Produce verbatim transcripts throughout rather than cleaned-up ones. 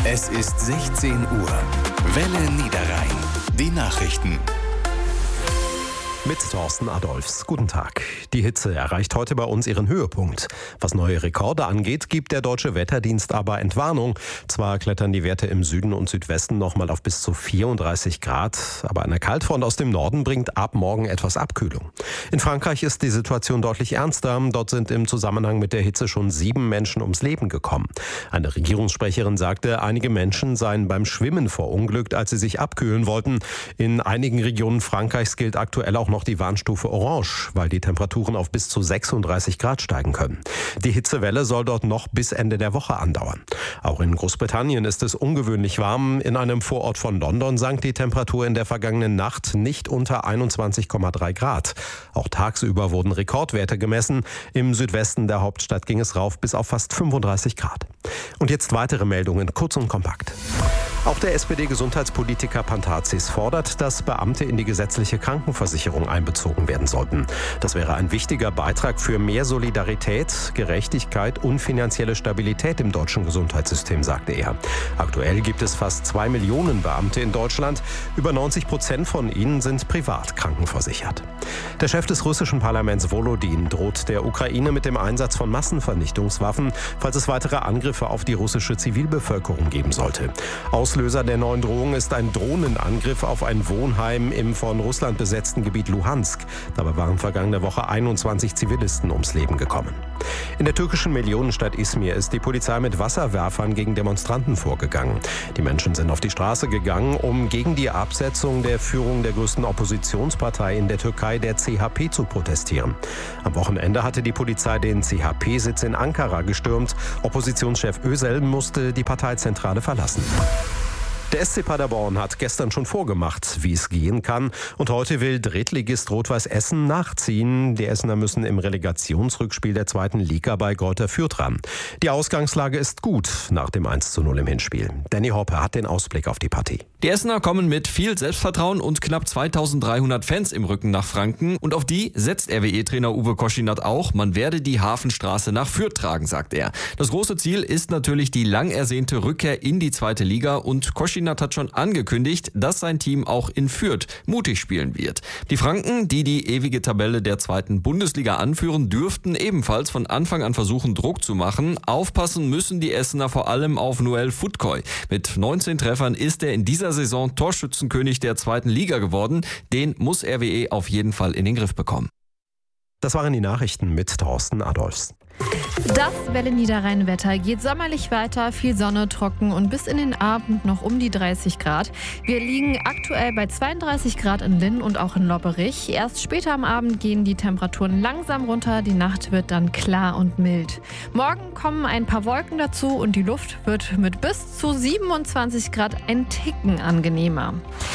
Es ist sechzehn Uhr. Welle Niederrhein. Die Nachrichten. Mit Thorsten Adolfs. Guten Tag. Die Hitze erreicht heute bei uns ihren Höhepunkt. Was neue Rekorde angeht, gibt der Deutsche Wetterdienst aber Entwarnung. Zwar klettern die Werte im Süden und Südwesten noch mal auf bis zu vierunddreißig Grad, aber eine Kaltfront aus dem Norden bringt ab morgen etwas Abkühlung. In Frankreich ist die Situation deutlich ernster. Dort sind im Zusammenhang mit der Hitze schon sieben Menschen ums Leben gekommen. Eine Regierungssprecherin sagte, einige Menschen seien beim Schwimmen verunglückt, als sie sich abkühlen wollten. In einigen Regionen Frankreichs gilt aktuell auch noch noch die Warnstufe Orange, weil die Temperaturen auf bis zu sechsunddreißig Grad steigen können. Die Hitzewelle soll dort noch bis Ende der Woche andauern. Auch in Großbritannien ist es ungewöhnlich warm. In einem Vorort von London sank die Temperatur in der vergangenen Nacht nicht unter einundzwanzig Komma drei Grad. Auch tagsüber wurden Rekordwerte gemessen. Im Südwesten der Hauptstadt ging es rauf bis auf fast fünfunddreißig Grad. Und jetzt weitere Meldungen, kurz und kompakt. Auch der S P D-Gesundheitspolitiker Pantazis fordert, dass Beamte in die gesetzliche Krankenversicherung einbezogen werden sollten. Das wäre ein wichtiger Beitrag für mehr Solidarität, Gerechtigkeit und finanzielle Stabilität im deutschen Gesundheitssystem, sagte er. Aktuell gibt es fast zwei Millionen Beamte in Deutschland. Über neunzig Prozent von ihnen sind privat krankenversichert. Der Chef des russischen Parlaments Volodin droht der Ukraine mit dem Einsatz von Massenvernichtungswaffen, falls es weitere Angriffe auf die russische Zivilbevölkerung geben sollte. Auslöser der neuen Drohung ist ein Drohnenangriff auf ein Wohnheim im von Russland besetzten Gebiet Luhansk. Dabei waren vergangene Woche einundzwanzig Zivilisten ums Leben gekommen. In der türkischen Millionenstadt Izmir ist die Polizei mit Wasserwerfern gegen Demonstranten vorgegangen. Die Menschen sind auf die Straße gegangen, um gegen die Absetzung der Führung der größten Oppositionspartei in der Türkei, der C H P, zu protestieren. Am Wochenende hatte die Polizei den C H P-Sitz in Ankara gestürmt. Oppositionschef Özel musste die Parteizentrale verlassen. Der S C Paderborn hat gestern schon vorgemacht, wie es gehen kann. Und heute will Drittligist Rot-Weiß Essen nachziehen. Die Essener müssen im Relegationsrückspiel der zweiten Liga bei Greuther Fürth ran. Die Ausgangslage ist gut nach dem eins zu null im Hinspiel. Danny Hoppe hat den Ausblick auf die Partie. Die Essener kommen mit viel Selbstvertrauen und knapp zweitausenddreihundert Fans im Rücken nach Franken. Und auf die setzt R W E-Trainer Uwe Koschinat auch. Man werde die Hafenstraße nach Fürth tragen, sagt er. Das große Ziel ist natürlich die lang ersehnte Rückkehr in die zweite Liga. Und Koschinat hat schon angekündigt, dass sein Team auch in Fürth mutig spielen wird. Die Franken, die die ewige Tabelle der zweiten Bundesliga anführen, dürften ebenfalls von Anfang an versuchen, Druck zu machen. Aufpassen müssen die Essener vor allem auf Noel Futkoy. Mit neunzehn Treffern ist er in dieser Saison Torschützenkönig der zweiten Liga geworden. Den muss R W E auf jeden Fall in den Griff bekommen. Das waren die Nachrichten mit Thorsten Adolfs. Das Welle Niederrhein-Wetter geht sommerlich weiter, viel Sonne, trocken und bis in den Abend noch um die dreißig Grad. Wir liegen aktuell bei zweiunddreißig Grad in Linn und auch in Lopperich. Erst später am Abend gehen die Temperaturen langsam runter, die Nacht wird dann klar und mild. Morgen kommen ein paar Wolken dazu und die Luft wird mit bis zu siebenundzwanzig Grad ein Ticken angenehmer.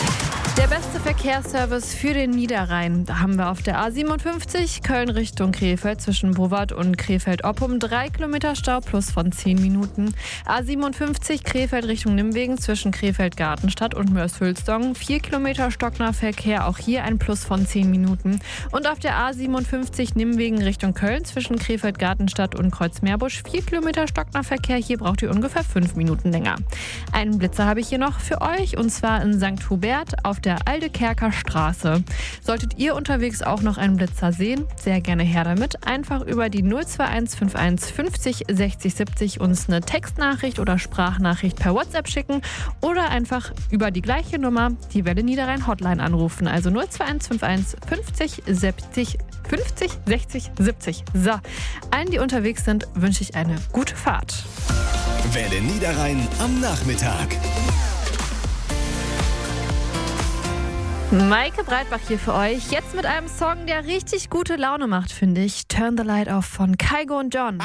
Der beste Verkehrsservice für den Niederrhein. Da haben wir auf der A siebenundfünfzig Köln Richtung Krefeld zwischen Browart und Krefeld-Oppum drei Kilometer Stau plus von zehn Minuten. A siebenundfünfzig Krefeld Richtung Nimwegen zwischen Krefeld-Gartenstadt und Mörs-Hülsdong vier Kilometer Stocknerverkehr, auch hier ein Plus von zehn Minuten. Und auf der A siebenundfünfzig Nimwegen Richtung Köln zwischen Krefeld-Gartenstadt und Kreuzmeerbusch vier Kilometer Stocknerverkehr, hier braucht ihr ungefähr fünf Minuten länger. Einen Blitzer habe ich hier noch für euch und zwar in Sankt Hubert auf der Aldekerker Straße. Solltet ihr unterwegs auch noch einen Blitzer sehen, sehr gerne her damit. Einfach über die null zwei eins fünf eins fünfzig sechzig siebzig uns eine Textnachricht oder Sprachnachricht per WhatsApp schicken oder einfach über die gleiche Nummer die Welle Niederrhein Hotline anrufen. Also null zwei eins fünf eins fünfzig siebzig fünfzig sechzig siebzig. So, allen, die unterwegs sind, wünsche ich eine gute Fahrt. Welle Niederrhein am Nachmittag. Maike Breitbach hier für euch. Jetzt mit einem Song, der richtig gute Laune macht, finde ich. Turn the Light Off von Kygo und John.